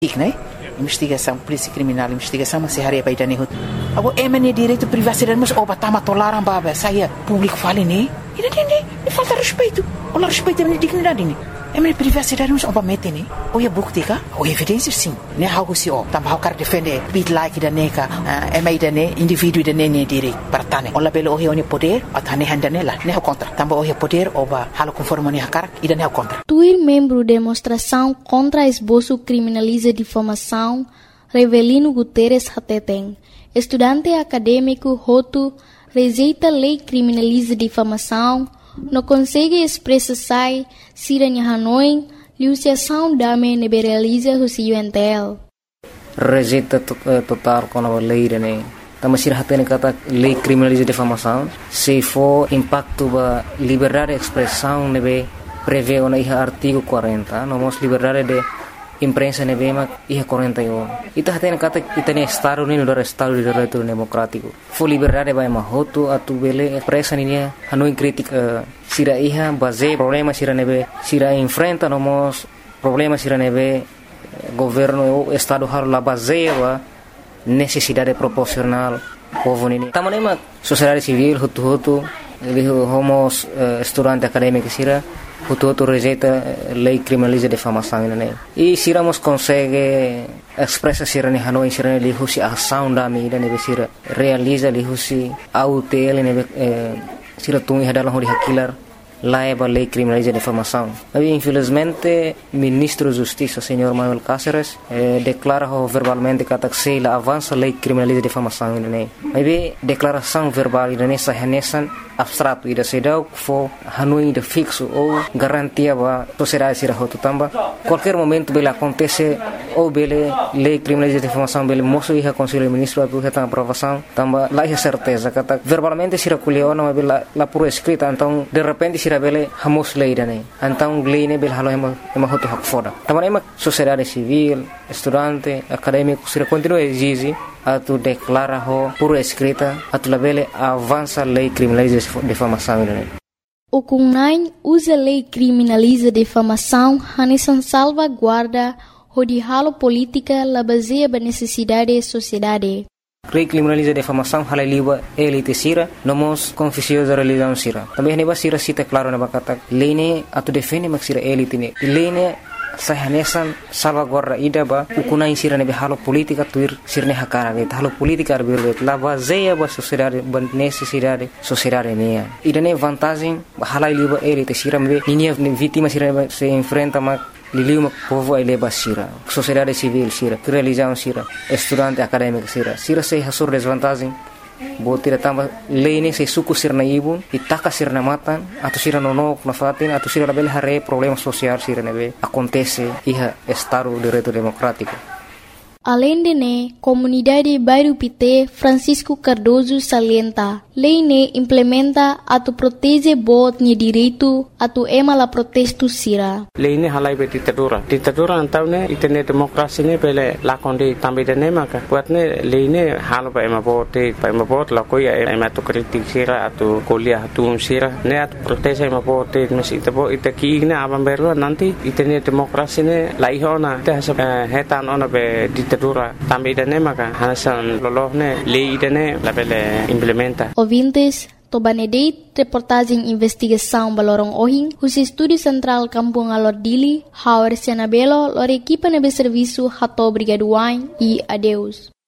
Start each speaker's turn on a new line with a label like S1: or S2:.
S1: né? Investigação, polícia criminal, investigação, mas se haria para ir nehut. Agora, é direito de privacidade, mas oba tama tolaram baba, saia público fale né? E falta respeito. Olha respeito a minha dignidade né? É minha privacidade, mas oba mete né? Ou é bukti ka? Ou evidência sim. Né? Algo se ó, também quer defender, bit like da neka, é mais da né, indivíduo da né direito para tane. Olha belo ou é poder, até né handa nela, né o contra. Também ou é poder, oba halo conforme né hakar, e da né o contra.
S2: Tuir membro de demonstração contra esboço criminaliza difamação, Revelino Guterres Hateteng, estudante acadêmico Roto, rejeita lei criminaliza difamação, não consegue expressar siranya Hanoi, liusiação dame neberaliza o UNTL.
S3: Rejeita total com a lei, né? Também sirah tem kata lei criminaliza difamação, se for impacto ba liberdade de expressão nebe prevê na artigo 40, nomos liberdade de imprensa nebe mak 41. Ita tem kata ita ne Estado ni no Estado de direito democrático. For liberdade ba mahoto atu bele expressa ni Hanoi crítica sira iha base problema sira nebe sira enfrenta nomos problema sira nebe governo o Estado har la base ba necessidade proporcional povo nini. Tamanema sociedade civil hutu homos estudante acadêmico sira hutu rejeita lei criminaliza difamação né. E siramos consegue expressa sira ni Hanoi sira ni husi ação da mi ne sira realiza li husi autel ne sira tungi hadalah hori hakilar laiba lei criminaliza difamação. Mas infelizmente ministro da Justiça senhor Manuel Cáceres declara verbalmente que la avança lei criminaliza difamação né. Mas declaração verbal ne sahanesan abstrato ida sedau fo Hanoi de fixo ou garantia ba sociedade sira hotu tamba qualquer momento bela acontece ou bele lei criminaliza difamação bele moço ia conselho ministro atu reta aprovação tamba lá é certeza que verbalmente sira kuliona mas bela la por escrita então de repente sira bele hamos lei dane então lei ne bele halo ema hotu hak foda tamba ema sociedade civil estudante acadêmico sira continua exige atu declara ho por escrita atu labele avança lei criminaliza difamação né.
S2: O CUNAI usa lei criminaliza difamação hanesan salvaguarda hodihalo política la baseia ba necessidade da sociedade.
S3: Lei criminaliza difamação halaliba elite sira nomos confissões da religião sira. Também neba sira cita claro na bakata lei ne atu defende mak sira elite ne. Lei ne sahanesan salvaguarda ida ba ukunai sira nebe halo politika tuir sirne hakara be halo politika arbirbe la baseia ba sociedade ba necessidade sociedade ne ida ne vantagem halai liba elite sira me ninia vítima sira se enfrenta ma liliu povo ele ba sira sociedade civil sira religião sira estudante acadêmico sira se hasur desvantagem botira tamba lei se suku sirna ibun itaka sirna matan atau sira nonok na fatin atau sira label hare problema social sira nebe acontece iha estado de direito democrático.
S2: Além de ne, comunidade Bairro Pité Francisco Cardoso salienta, lei ne implementa atu protege bot ni direito atu ema la protesto sira.
S4: Lei ne halai be ditadura antau ne itene demokrasi ne pele lakonde tambe de ne maka buat ne lei ne halo ba ema bot la koya ema tu kritik sira atu kuliah atu sira ne atu protege ema bot mes itabo itaki ne abam berwa nanti itene demokrasi ne laihona te hasa hetan ona be ditadura tambe de ne maka hasan loloh ne lei de ne la pele implementa.
S2: Ouvintes, Tobanedeit, reportagem investigação Balorong Ohing, os Estúdio Central Kampung Alordili, Hauer Senabelo, lor equipa nebe serviço Hato Brigaduain e adeus.